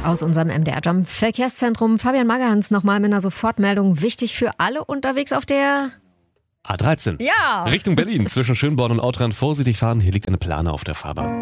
Aus unserem MDR-Jump Verkehrszentrum. Fabian Magerhans nochmal mit einer Sofortmeldung. Wichtig für alle unterwegs auf der A13. Ja. Richtung Berlin. Zwischen Schönborn und Autrand vorsichtig fahren. Hier liegt eine Plane auf der Fahrbahn.